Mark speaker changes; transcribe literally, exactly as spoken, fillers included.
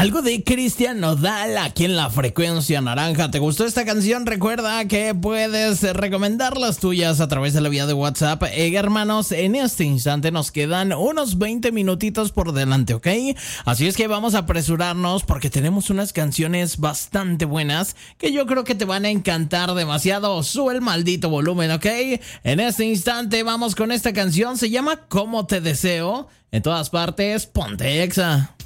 Speaker 1: Algo de Cristian Nodal aquí en la frecuencia naranja. ¿Te gustó esta canción? Recuerda que puedes recomendar las tuyas a través de la vía de WhatsApp. Eh, hermanos, en este instante nos quedan unos veinte minutitos por delante, ¿ok? Así es que vamos a apresurarnos porque tenemos unas canciones bastante buenas que yo creo que te van a encantar demasiado. Sube el maldito volumen, ¿ok? En este instante vamos con esta canción. Se llama Cómo te deseo. En todas partes, ponte Exa.